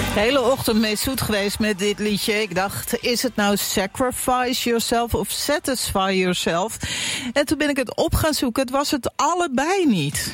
De hele ochtend mee zoet geweest met dit liedje. Ik dacht, is het nou Sacrifice Yourself of Satisfy Yourself? En toen ben ik het op gaan zoeken. Het was het allebei niet.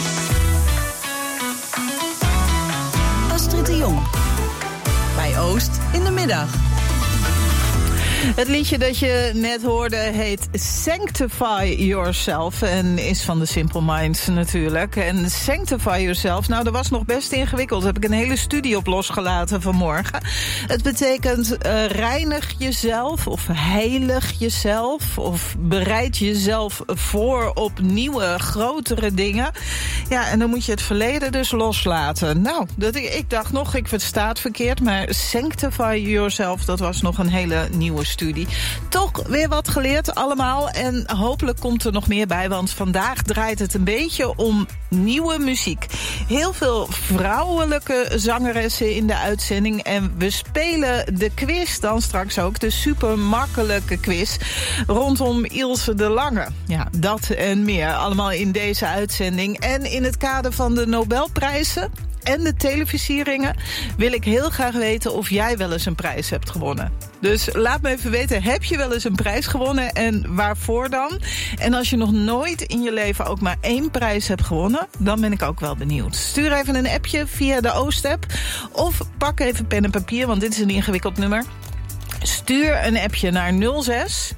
Astrid de Jong. Bij Oost in de middag. Het liedje dat je net hoorde heet Sanctify Yourself en is van de Simple Minds natuurlijk. En Sanctify Yourself, nou dat was nog best ingewikkeld. Daar heb ik een hele studie op losgelaten vanmorgen. Het betekent reinig jezelf of heilig jezelf of bereid jezelf voor op nieuwe, grotere dingen. Ja, en dan moet je het verleden dus loslaten. Nou, ik dacht nog, ik versta het verkeerd, maar Sanctify Yourself, dat was nog een hele nieuwe studie. Toch weer wat geleerd allemaal en hopelijk komt er nog meer bij, want vandaag draait het een beetje om nieuwe muziek. Heel veel vrouwelijke zangeressen in de uitzending en we spelen de quiz dan straks ook, de super makkelijke quiz rondom Ilse de Lange. Ja, dat en meer allemaal in deze uitzending. En in het kader van de Nobelprijzen en de televisieringen wil ik heel graag weten of jij wel eens een prijs hebt gewonnen. Dus laat me even weten, heb je wel eens een prijs gewonnen en waarvoor dan? En als je nog nooit in je leven ook maar 1 prijs hebt gewonnen, dan ben ik ook wel benieuwd. Stuur even een appje via de Oost-app of pak even pen en papier, want dit is een ingewikkeld nummer. Stuur een appje naar 06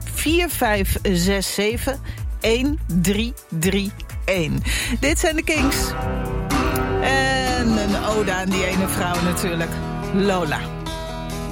4567 1331. Dit zijn de Kings. En een ode aan die ene vrouw natuurlijk, Lola.